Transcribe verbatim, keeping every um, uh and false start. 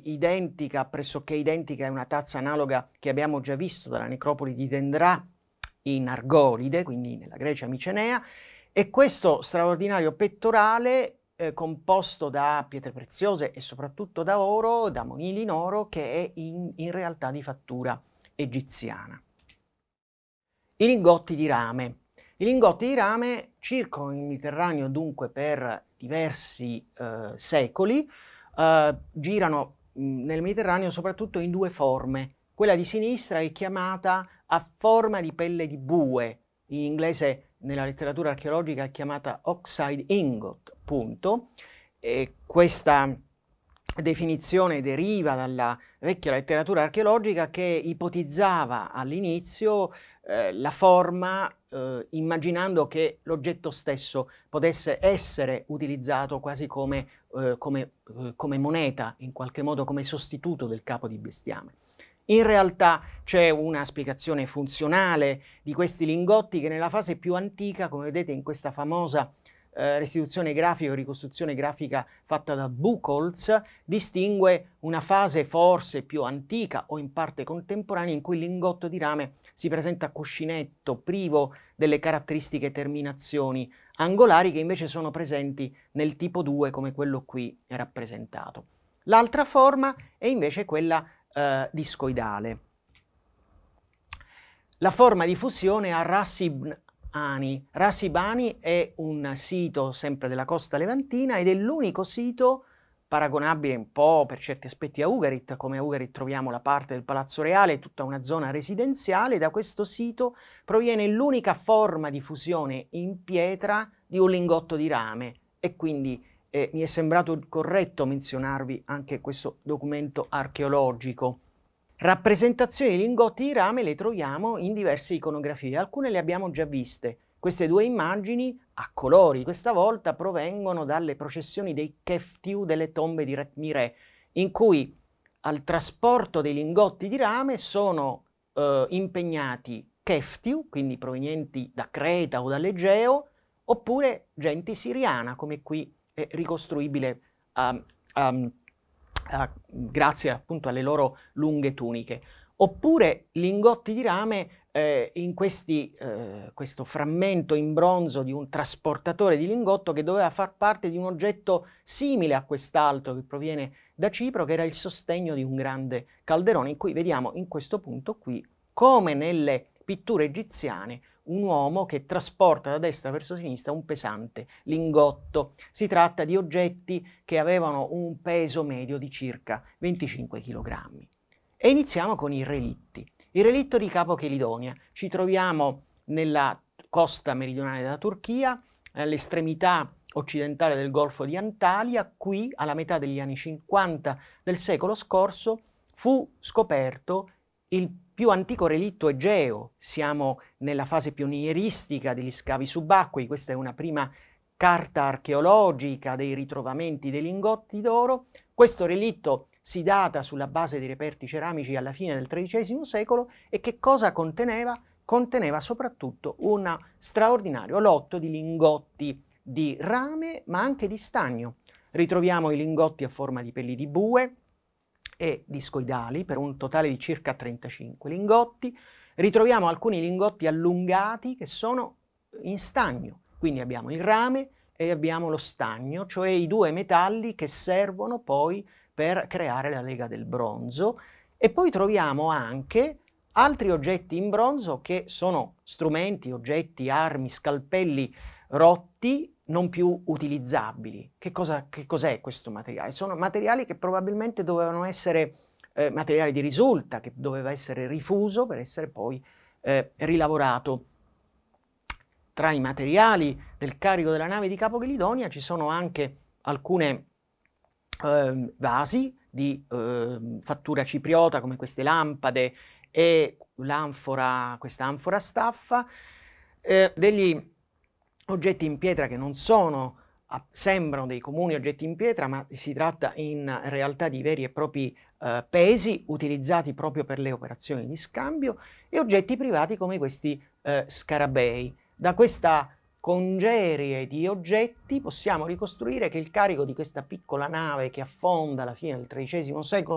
identica, pressoché identica, è una tazza analoga che abbiamo già visto dalla necropoli di Dendra in Argolide, quindi nella Grecia micenea, e questo straordinario pettorale eh, composto da pietre preziose e soprattutto da oro, da monili in oro, che è in, in realtà di fattura egiziana. I lingotti di rame. I lingotti di rame circolano in Mediterraneo dunque per diversi eh, secoli, eh, girano mh, nel Mediterraneo soprattutto in due forme. Quella di sinistra è chiamata a forma di pelle di bue, in inglese nella letteratura archeologica è chiamata oxide ingot, punto. E questa definizione deriva dalla vecchia letteratura archeologica che ipotizzava all'inizio eh, la forma eh, immaginando che l'oggetto stesso potesse essere utilizzato quasi come, eh, come, eh, come moneta, in qualche modo come sostituto del capo di bestiame. In realtà c'è una spiegazione funzionale di questi lingotti che nella fase più antica, come vedete in questa famosa eh, restituzione grafica o ricostruzione grafica fatta da Buchholz, distingue una fase forse più antica o in parte contemporanea in cui il lingotto di rame si presenta a cuscinetto, privo delle caratteristiche terminazioni angolari che invece sono presenti nel tipo due come quello qui è rappresentato. L'altra forma è invece quella eh, discoidale. La forma di fusione a Ras ibn Ani. Ras ibn Ani è un sito sempre della costa levantina ed è l'unico sito paragonabile un po' per certi aspetti a Ugarit. Come a Ugarit troviamo la parte del Palazzo Reale, tutta una zona residenziale. Da questo sito proviene l'unica forma di fusione in pietra di un lingotto di rame e quindi eh, mi è sembrato corretto menzionarvi anche questo documento archeologico. Rappresentazioni di lingotti di rame le troviamo in diverse iconografie, alcune le abbiamo già viste. Queste due immagini a colori questa volta provengono dalle processioni dei Keftiu delle tombe di Retmire, in cui al trasporto dei lingotti di rame sono eh, impegnati Keftiu, quindi provenienti da Creta o dall'Egeo, oppure gente siriana, come qui è ricostruibile um, um, Uh, grazie appunto alle loro lunghe tuniche, oppure lingotti di rame eh, in questi, eh, questo frammento in bronzo di un trasportatore di lingotto che doveva far parte di un oggetto simile a quest'altro che proviene da Cipro, che era il sostegno di un grande calderone, in cui vediamo in questo punto qui, come nelle pitture egiziane, un uomo che trasporta da destra verso sinistra un pesante lingotto. Si tratta di oggetti che avevano un peso medio di circa venticinque chilogrammi. E iniziamo con i relitti. Il relitto di Capo Chelidonia. Ci troviamo nella costa meridionale della Turchia, all'estremità occidentale del Golfo di Antalya. Qui, alla metà degli anni cinquanta del secolo scorso, fu scoperto il più antico relitto egeo. Siamo nella fase pionieristica degli scavi subacquei. Questa è una prima carta archeologica dei ritrovamenti dei lingotti d'oro. Questo relitto si data sulla base dei reperti ceramici alla fine del tredicesimo secolo e che cosa conteneva? Conteneva soprattutto un straordinario lotto di lingotti di rame ma anche di stagno. Ritroviamo i lingotti a forma di pelli di bue e discoidali per un totale di circa trentacinque lingotti. Ritroviamo alcuni lingotti allungati che sono in stagno, quindi abbiamo il rame e abbiamo lo stagno, cioè i due metalli che servono poi per creare la lega del bronzo. E poi troviamo anche altri oggetti in bronzo che sono strumenti, oggetti, armi, scalpelli rotti, non più utilizzabili. Che cosa, che cos'è questo materiale? Sono materiali che probabilmente dovevano essere eh, materiali di risulta, che doveva essere rifuso per essere poi eh, rilavorato. Tra i materiali del carico della nave di Capo Chelidonia ci sono anche alcune eh, vasi di eh, fattura cipriota, come queste lampade e l'anfora, questa anfora staffa, eh, degli oggetti in pietra che non sono, sembrano dei comuni oggetti in pietra, ma si tratta in realtà di veri e propri eh, pesi utilizzati proprio per le operazioni di scambio, e oggetti privati come questi eh, scarabei. Da questa congerie di oggetti possiamo ricostruire che il carico di questa piccola nave che affonda alla fine del tredicesimo secolo